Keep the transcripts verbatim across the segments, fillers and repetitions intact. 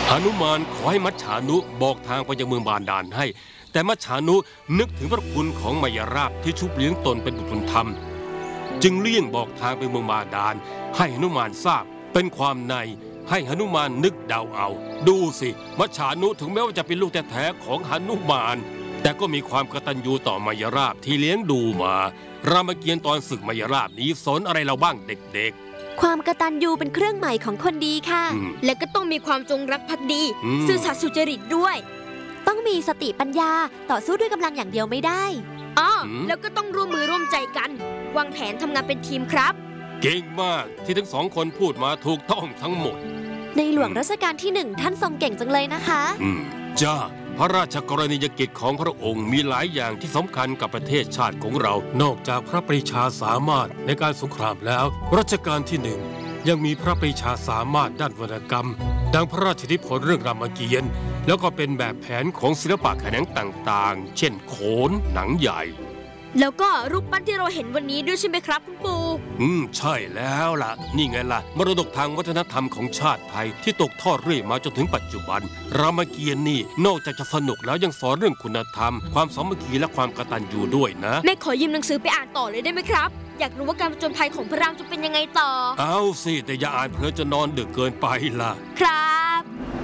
หนุมานขอให้มัจฉานุบอกทางไปยังเมืองบาดาลให้แต่มัจฉานุนึกถึงพระคุณของมายราบที่ชุบเลี้ยงตนเป็นบุตรบุญธรรมจึงเลี่ยงบอกทางไปเมืองบาดาลให้หนุมานทราบเป็นความในให้หนุมานนึกเดาเอาดูสิมัจฉานุถึงแม้ว่าจะเป็นลูกแท้ๆของหนุมานแต่ก็มีความกตัญญูต่อมายราบที่เลี้ยงดูมารามเกียรติ์ตอนศึกมายราบนี้สอนอะไรเราบ้างเด็กๆความกตัญญูเป็นเครื่องหมายของคนดีค่ะและก็ต้องมีความจงรักภักดีซื่อสัตย์สุจริตด้วยต้องมีสติปัญญาต่อสู้ด้วยกำลังอย่างเดียวไม่ได้อ๋อแล้วก็ต้องร่วมมือร่วมใจกันวางแผนทำงานเป็นทีมครับเก่งมากที่ทั้งสองคนพูดมาถูกต้องทั้งหมดในหลวงรัชกาลที่หนึ่งท่านทรงเก่งจังเลยนะคะอืมจ้าพระราชกรณียกิจของพระองค์มีหลายอย่างที่สำคัญกับประเทศชาติของเรานอกจากพระปรีชาสามารถในการสงครามแล้วรัชกาลที่หนึ่งยังมีพระปรีชาสามารถด้านวรรณกรรมดังพระราชนิพนธ์เรื่องรามเกียรติ์แล้วก็เป็นแบบแผนของศิลปะแขนงต่างๆเช่นโขนหนังใหญ่แล้วก็รูปปั้นที่เราเห็นวันนี้ด้วยใช่ไหมครับคุณปู่อืมใช่แล้วล่ะนี่ไงล่ะมรดกทางวัฒนธรรมของชาติไทยที่ตกทอดเรื่อยมาจนถึงปัจจุบันรามเกียรติ์นี่นอกจากจะสนุกแล้วยังสอนเรื่องคุณธรรมความสามัคคีและความกตัญญูด้วยนะแม่ขอยืมหนังสือไปอ่านต่อเลยได้ไหมครับอยากรู้ว่าการผจญภัยของพระรามจะเป็นยังไงต่อเอาสิแต่อย่าอ่านเพลินจะนอนดึกเกินไปล่ะครับ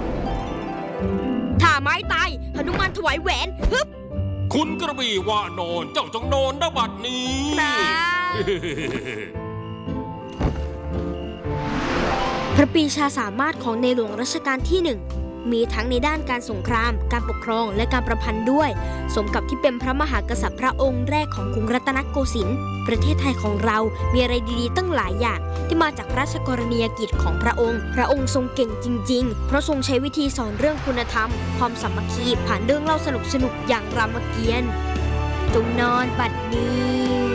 ถ้าไม้ตายหนุมานถวายแหวนฮึบคุณกระบี่ว่านอนเจ้าจงนอนณบัดนี้พระปรีชาสามารถของในหลวงรัชกาลที่หนึ่งมีทั้งในด้านการสงครามการปกครองและการประพันธ์ด้วยสมกับที่เป็นพระมหากษัตริย์พระองค์แรกของกรุงรัตนโกสินทร์ประเทศไทยของเรามีอะไรดีๆตั้งหลายอย่างที่มาจากพระราชกรณียกิจของพระองค์พระองค์ทรงเก่งจริงๆเพราะทรงใช้วิธีสอนเรื่องคุณธรรมความสามัคคีผ่านเรื่องเล่าสนุกๆอย่างรามเกียรติ์จงนอนบัดนี้